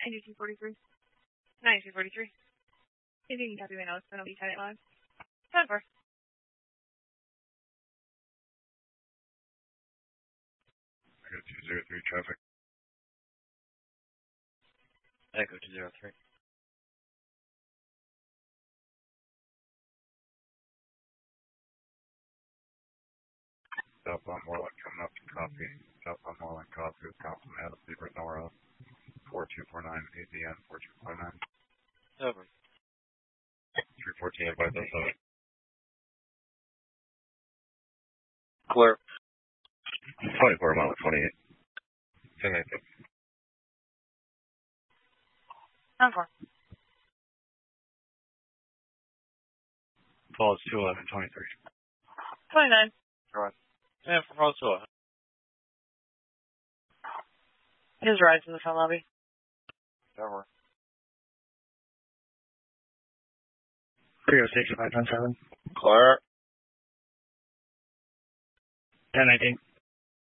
9243. 9243. If you can copy my notes, then I'll be cutting live. 10-4. I got 203 traffic. Echo 203. Stop on Moreland coming up to copy. Stop on Moreland copy with compliment of Zebra Nora. 4249 AZN 4249. Over. 314 by those other. Clear. 24 mile 28. 10-8. 10-4. Falls 211 23. 29. Right. Yeah, from Roswell. His ride's in the front lobby. Over. 306 517. Clear. 1019.